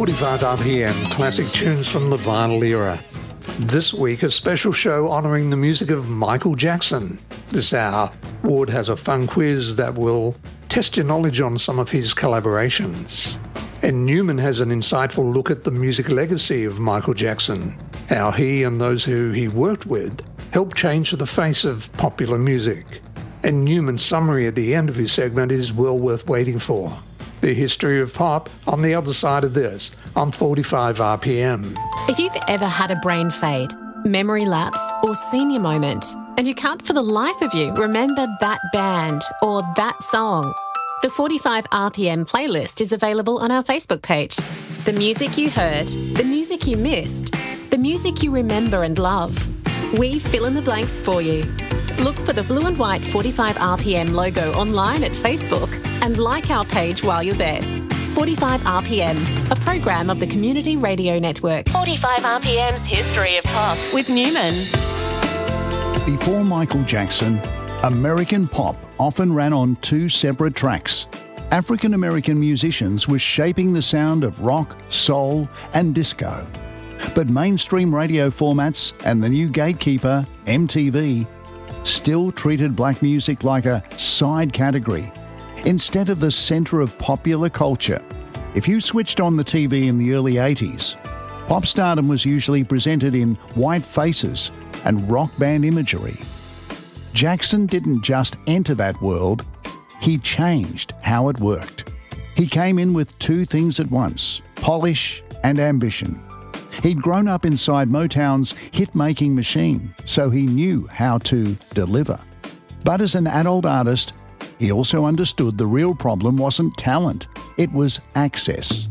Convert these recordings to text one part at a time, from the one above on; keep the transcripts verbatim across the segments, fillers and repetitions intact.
forty-five R P M, classic tunes from the vinyl era. This week, a special show honouring the music of Michael Jackson. This hour, Ward has a fun quiz that will test your knowledge on some of his collaborations. And Newman has an insightful look at the music legacy of Michael Jackson, how he and those who he worked with helped change the face of popular music. And Newman's summary at the end of his segment is well worth waiting for. The history of pop on the other side of this on forty-five R P M. If you've ever had a brain fade, memory lapse or senior moment, and you can't for the life of you remember that band or that song, the forty-five R P M playlist is available on our Facebook page. The music you heard, the music you missed, the music you remember and love. We fill in the blanks for you. Look for the blue and white forty-five R P M logo online at Facebook and like our page while you're there. forty-five R P M, a program of the Community Radio Network. forty-five R P M's History of Pop with Newman. Before Michael Jackson, American pop often ran on two separate tracks. African American musicians were shaping the sound of rock, soul, and disco. But mainstream radio formats and the new gatekeeper, M T V, still treated black music like a side category instead of the centre of popular culture. If you switched on the T V in the early eighties, pop stardom was usually presented in white faces and rock band imagery. Jackson didn't just enter that world, he changed how it worked. He came in with two things at once, polish and ambition. He'd grown up inside Motown's hit-making machine, so he knew how to deliver. But as an adult artist, he also understood the real problem wasn't talent, it was access.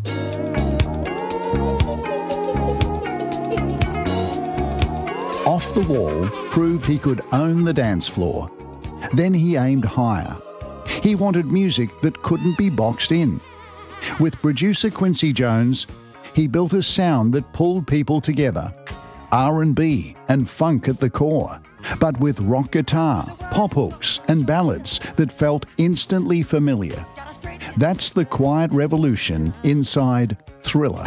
Off the Wall proved he could own the dance floor. Then he aimed higher. He wanted music that couldn't be boxed in. With producer Quincy Jones, he built a sound that pulled people together. R and B and funk at the core, but with rock guitar, pop hooks and ballads that felt instantly familiar. That's the quiet revolution inside Thriller.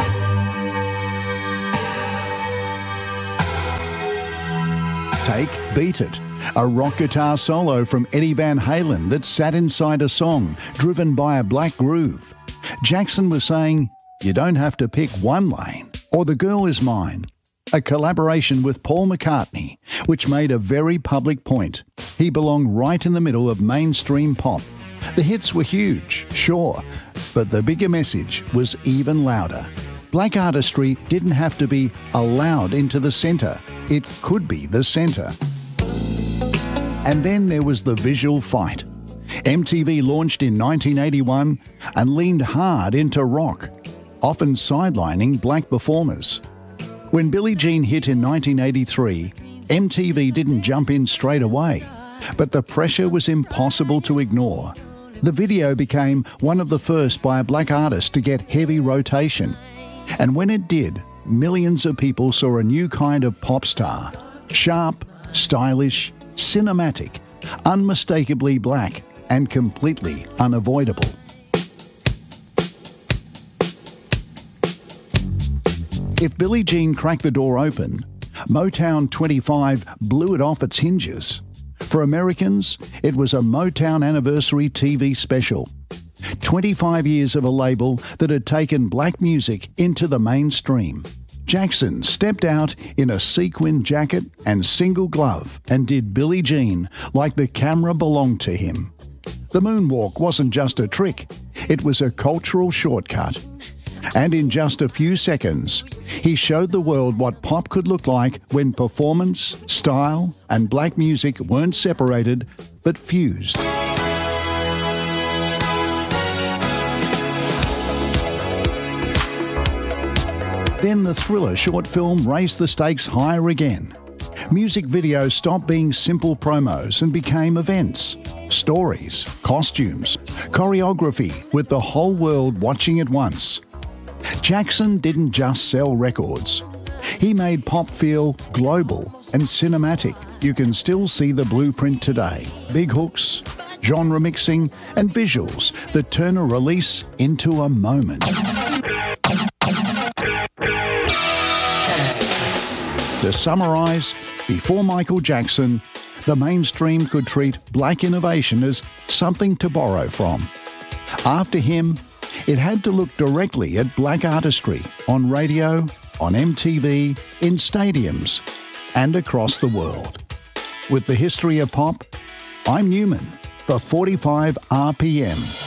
Take Beat It, a rock guitar solo from Eddie Van Halen that sat inside a song driven by a black groove. Jackson was saying, you don't have to pick one lane, or The Girl Is Mine, a collaboration with Paul McCartney, which made a very public point. He belonged right in the middle of mainstream pop. The hits were huge, sure, but the bigger message was even louder. Black artistry didn't have to be allowed into the centre. It could be the centre. And then there was the visual fight. M T V launched in nineteen eighty-one and leaned hard into rock, often sidelining black performers. When Billie Jean hit in nineteen eighty-three, M T V didn't jump in straight away, but the pressure was impossible to ignore. The video became one of the first by a black artist to get heavy rotation. And when it did, millions of people saw a new kind of pop star. Sharp, stylish, cinematic, unmistakably black, and completely unavoidable. If Billie Jean cracked the door open, Motown twenty-five blew it off its hinges. For Americans, it was a Motown Anniversary T V special. twenty-five years of a label that had taken black music into the mainstream. Jackson stepped out in a sequin jacket and single glove and did Billie Jean like the camera belonged to him. The moonwalk wasn't just a trick, it was a cultural shortcut. And in just a few seconds, he showed the world what pop could look like when performance, style, and black music weren't separated, but fused. Then the Thriller short film raised the stakes higher again. Music videos stopped being simple promos and became events. Stories, costumes, choreography with the whole world watching at once. Jackson didn't just sell records. He made pop feel global and cinematic. You can still see the blueprint today. Big hooks, genre mixing, and visuals that turn a release into a moment. To summarise, before Michael Jackson, the mainstream could treat black innovation as something to borrow from. After him, it had to look directly at black artistry on radio, on M T V, in stadiums, and across the world. With the history of pop, I'm Newman for forty-five R P M.